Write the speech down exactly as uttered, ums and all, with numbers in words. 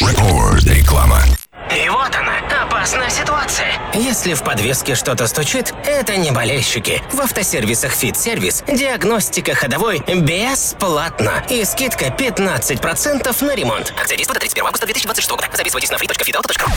Реклама. И вот она, опасная ситуация. Если в подвеске что-то стучит, это не болельщики. В автосервисах Fit Service диагностика ходовой бесплатна. И скидка пятнадцать процентов на ремонт. Акция действует до тридцать первого августа две тысячи двадцать шестого года. Записывайтесь на free точка fit auto точка ru.